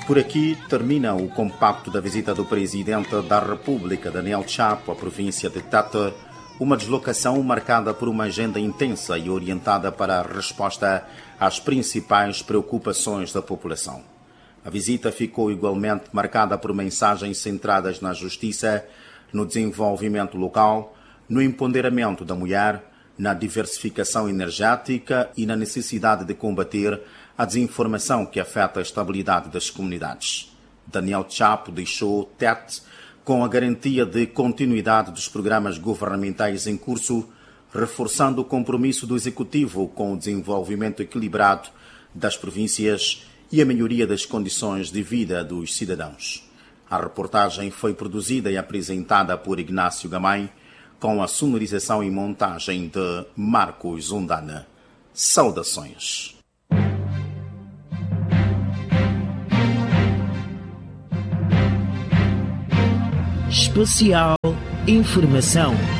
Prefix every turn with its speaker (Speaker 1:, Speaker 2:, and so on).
Speaker 1: Por aqui termina o compacto da visita do Presidente da República, Daniel Chapo, à província de Tete, uma deslocação marcada por uma agenda intensa e orientada para a resposta às principais preocupações da população. A visita ficou igualmente marcada por mensagens centradas na justiça, no desenvolvimento local, no empoderamento da mulher, na diversificação energética e na necessidade de combater a desinformação que afeta a estabilidade das comunidades. Daniel Chapo deixou Tete com a garantia de continuidade dos programas governamentais em curso, reforçando o compromisso do Executivo com o desenvolvimento equilibrado das províncias e a melhoria das condições de vida dos cidadãos. A reportagem foi produzida e apresentada por Ignácio Gamay, com a sonorização e montagem de Marcos Zundana. Saudações.
Speaker 2: Especial Informação.